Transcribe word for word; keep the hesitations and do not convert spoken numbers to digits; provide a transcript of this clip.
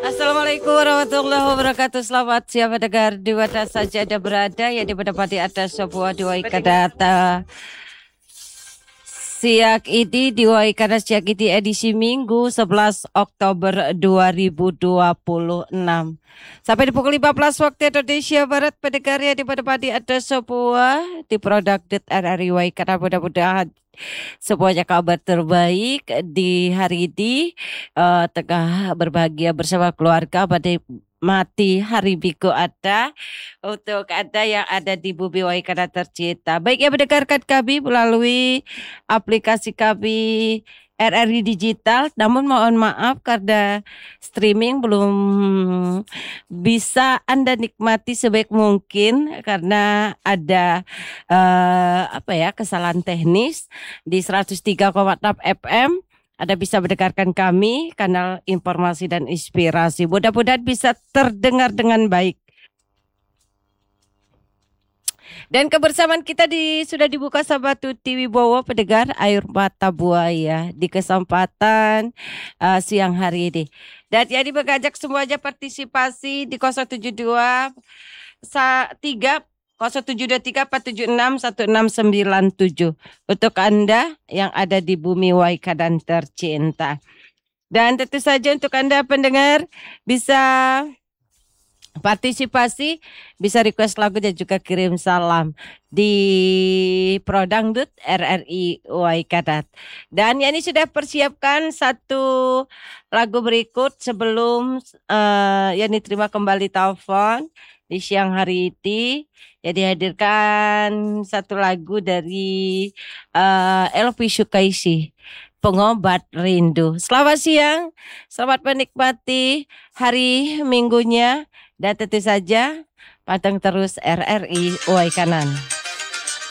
Assalamualaikum warahmatullahi wabarakatuh. Selamat siang pendengar di mana saja Anda berada, yang di atas sebuah diwai data siang ini diwai karena siang ini edisi Minggu sebelas Oktober dua ribu dua puluh enam sampai di pukul lima belas waktu Indonesia Barat. Pendengar yang di ada sebuah di produk R R I karena mudah-mudahan semuanya kabar terbaik di hari ini, uh, tengah berbahagia bersama keluarga pada mati hari Minggu ada untuk Anda yang ada di bumi Waikana tercinta. Baik yang mendengarkan kami melalui aplikasi kami R R I Digital, namun mohon maaf karena streaming belum bisa Anda nikmati sebaik mungkin karena ada uh, apa ya kesalahan teknis di seratus tiga koma enam F M. Anda bisa mendengarkan kami, kanal informasi dan inspirasi. Mudah-mudahan bisa terdengar dengan baik. Dan kebersamaan kita di, sudah dibuka sama Tuti Wibowo, pendengar Air Mata Buaya di kesempatan uh, siang hari ini. Dan jadi mengajak semuanya partisipasi di nol tujuh dua tiga nol tujuh dua tiga empat tujuh enam satu enam sembilan tujuh untuk Anda yang ada di bumi Waikana tercinta. Dan tentu saja untuk Anda pendengar bisa partisipasi, bisa request lagu dan juga kirim salam di Prodangdut R R I Waikana. Dan ya ini sudah persiapkan satu lagu berikut sebelum uh, Yani terima kembali telepon di siang hari ini. Ya dihadirkan satu lagu dari uh, Elvi Sukaisi, Pengobat Rindu. Selamat siang, selamat menikmati hari Minggunya. Dan tentu saja panteng terus R R I Waikana.